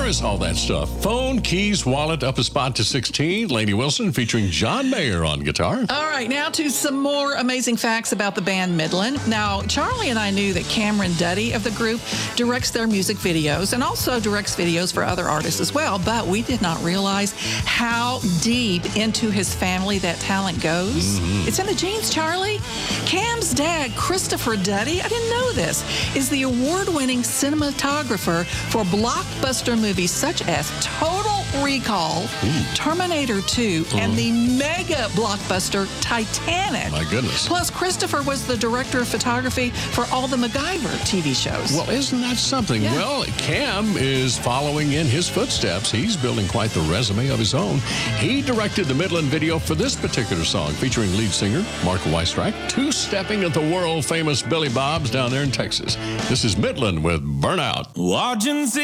Where is all that stuff? Phone, keys, wallet, up a spot to 16. Lainey Wilson featuring John Mayer on guitar. All right, now to some more amazing facts about the band Midland. Now, Charlie and I knew that Cameron Duddy of the group directs their music videos and also directs videos for other artists as well, but we did not realize how deep into his family that talent goes. It's in the genes, Charlie. Cam's dad, Christopher Duddy, I didn't know this, is the award-winning cinematographer for blockbuster movies such as Total Recall, Terminator 2, and the mega blockbuster Titanic. My goodness. Plus, Christopher was the director of photography for all the MacGyver TV shows. Well, isn't that something? Yeah. Well, Cam is following in his footsteps. He's building quite the resume of his own. He directed the Midland video for this particular song, featuring lead singer Mark Weisstrach, two-stepping at the world-famous Billy Bob's down there in Texas. This is Midland with Burnout. Watching